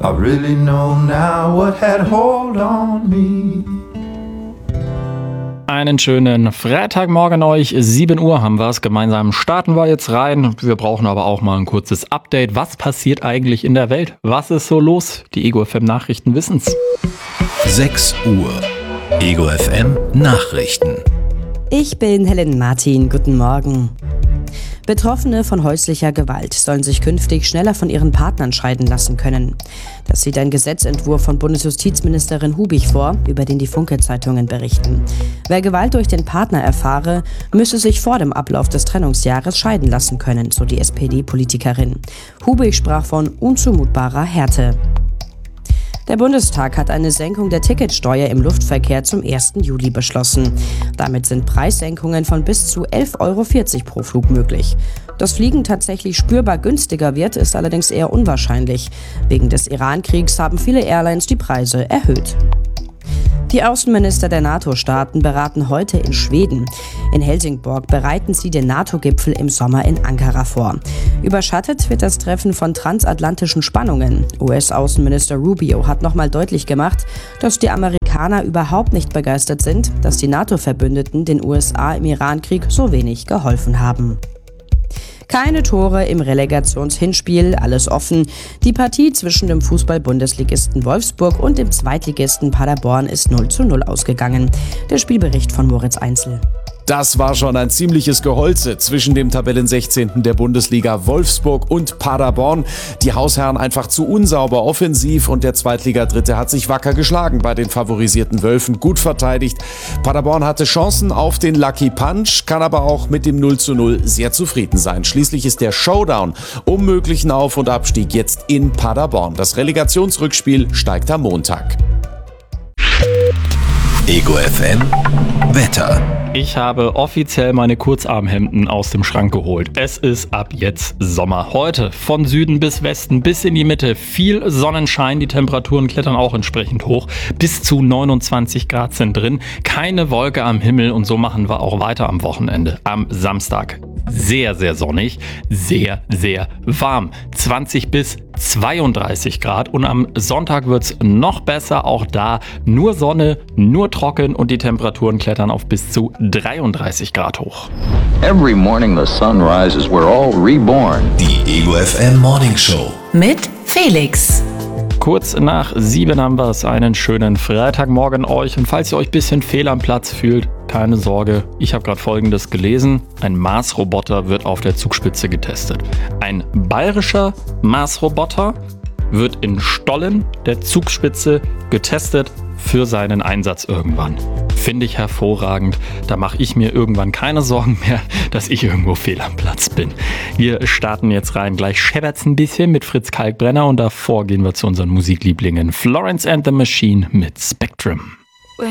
I really know now what had hold on me. Einen schönen Freitagmorgen euch, 7 Uhr haben wir es, gemeinsam starten wir jetzt rein. Wir brauchen aber auch mal ein kurzes Update. Was passiert eigentlich in der Welt? Was ist so los? Die Ego FM Nachrichten wissen's. 6 Uhr. Ego FM Nachrichten. Ich bin Helen Martin, guten Morgen. Betroffene von häuslicher Gewalt sollen sich künftig schneller von ihren Partnern scheiden lassen können. Das sieht ein Gesetzentwurf von Bundesjustizministerin Hubig vor, über den die Funke-Zeitungen berichten. Wer Gewalt durch den Partner erfahre, müsse sich vor dem Ablauf des Trennungsjahres scheiden lassen können, so die SPD-Politikerin. Hubig sprach von unzumutbarer Härte. Der Bundestag hat eine Senkung der Ticketsteuer im Luftverkehr zum 1. Juli beschlossen. Damit sind Preissenkungen von bis zu 11,40 € pro Flug möglich. Dass Fliegen tatsächlich spürbar günstiger wird, ist allerdings eher unwahrscheinlich. Wegen des Iran-Kriegs haben viele Airlines die Preise erhöht. Die Außenminister der NATO-Staaten beraten heute in Schweden. In Helsingborg bereiten sie den NATO-Gipfel im Sommer in Ankara vor. Überschattet wird das Treffen von transatlantischen Spannungen. US-Außenminister Rubio hat nochmal deutlich gemacht, dass die Amerikaner überhaupt nicht begeistert sind, dass die NATO-Verbündeten den USA im Iran-Krieg so wenig geholfen haben. Keine Tore im Relegationshinspiel, alles offen. Die Partie zwischen dem Fußball-Bundesligisten Wolfsburg und dem Zweitligisten Paderborn ist 0:0 ausgegangen. Der Spielbericht von Moritz Einzel. Das war schon ein ziemliches Geholze zwischen dem Tabellen 16. der Bundesliga Wolfsburg und Paderborn. Die Hausherren einfach zu unsauber offensiv und der Zweitliga-Dritte hat sich wacker geschlagen bei den favorisierten Wölfen, gut verteidigt. Paderborn hatte Chancen auf den Lucky Punch, kann aber auch mit dem 0:0 sehr zufrieden sein. Schließlich ist der Showdown um möglichen Auf- und Abstieg jetzt in Paderborn. Das Relegationsrückspiel steigt am Montag. Ego FM Wetter. Ich habe offiziell meine Kurzarmhemden aus dem Schrank geholt. Es ist ab jetzt Sommer. Heute von Süden bis Westen bis in die Mitte. Viel Sonnenschein, die Temperaturen klettern auch entsprechend hoch. Bis zu 29 Grad sind drin. Keine Wolke am Himmel und so machen wir auch weiter am Wochenende. Am Samstag sehr, sehr sonnig, sehr, sehr warm. 20 bis 32 Grad und am Sonntag wird's noch besser. Auch da nur Sonne, nur trocken und die Temperaturen klettern auf bis zu 33 Grad hoch. Every morning the sun rises, we're all reborn. Die Ego FM Morning Show mit Felix. Kurz nach 7 haben wir es. Einen schönen Freitagmorgen euch. Und falls ihr euch ein bisschen fehl am Platz fühlt, keine Sorge. Ich habe gerade Folgendes gelesen. Ein Mars-Roboter wird auf der Zugspitze getestet. Ein bayerischer Mars-Roboter wird in Stollen der Zugspitze getestet für seinen Einsatz irgendwann. Finde ich hervorragend. Da mache ich mir irgendwann keine Sorgen mehr, dass ich irgendwo fehl am Platz bin. Wir starten jetzt rein. Gleich scheppert's ein bisschen mit Fritz Kalkbrenner und davor gehen wir zu unseren Musiklieblingen. Florence and the Machine mit Spectrum.